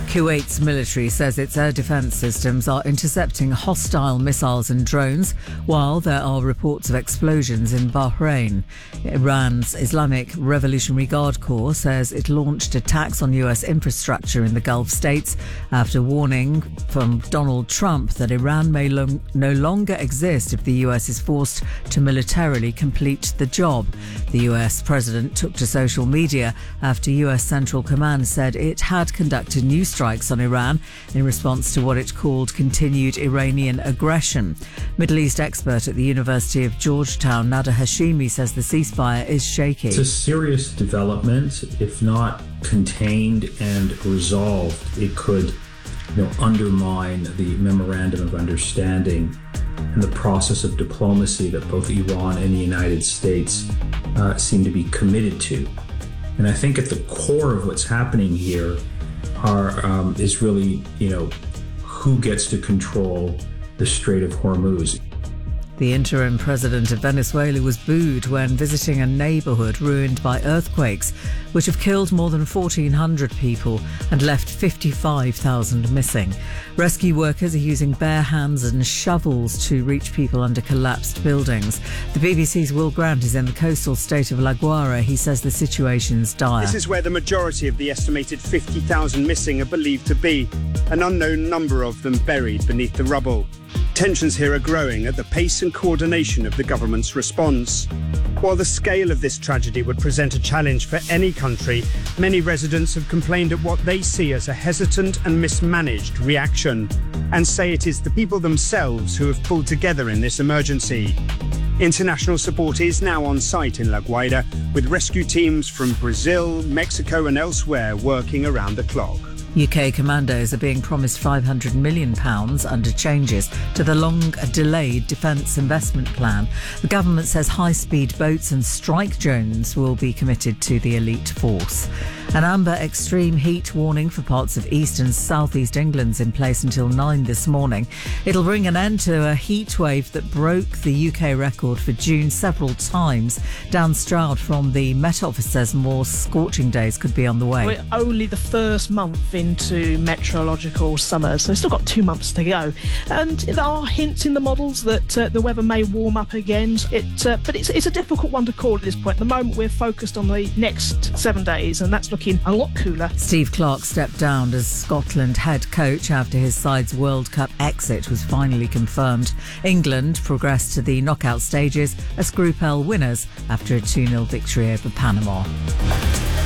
Kuwait's military says its air defence systems are intercepting hostile missiles and drones, while there are reports of explosions in Bahrain. Iran's Islamic Revolutionary Guard Corps says it launched attacks on US infrastructure in the Gulf states after warning from Donald Trump that Iran may no longer exist if the US is forced to militarily complete the job. The US president took to social media after US Central Command said it had conducted new strikes on Iran in response to what it called continued Iranian aggression. Middle East expert at the University of Georgetown, Nada Hashimi, says the ceasefire is shaky. It's a serious development. If not contained and resolved, it could undermine the memorandum of understanding and the process of diplomacy that both Iran and the United States seem to be committed to. And I think at the core of what's happening here is really, who gets to control the Strait of Hormuz. The interim president of Venezuela was booed when visiting a neighbourhood ruined by earthquakes, which have killed more than 1,400 people and left 55,000 missing. Rescue workers are using bare hands and shovels to reach people under collapsed buildings. The BBC's Will Grant is in the coastal state of La Guaira. He says the situation's dire. This is where the majority of the estimated 50,000 missing are believed to be, an unknown number of them buried beneath the rubble. Tensions here are growing at the pace and coordination of the government's response. While the scale of this tragedy would present a challenge for any country, many residents have complained at what they see as a hesitant and mismanaged reaction, and say it is the people themselves who have pulled together in this emergency. International support is now on site in La Guaira, with rescue teams from Brazil, Mexico and elsewhere working around the clock. UK commandos are being promised £500 million under changes to the long-delayed defence investment plan. The government says high-speed boats and strike drones will be committed to the elite force. An amber extreme heat warning for parts of east and southeast England's in place until 9 this morning. It'll bring an end to a heat wave that broke the UK record for June several times. Dan Stroud from the Met Office says more scorching days could be on the way. We're only the first month into meteorological summer, so we've still got 2 months to go. And there are hints in the models that the weather may warm up again. But it's a difficult one to call at this point. At the moment, we're focused on the next 7 days, and that's looking a lot cooler. Steve Clarke stepped down as Scotland head coach after his side's World Cup exit was finally confirmed. England progressed to the knockout stages as Group L winners after a 2-0 victory over Panama.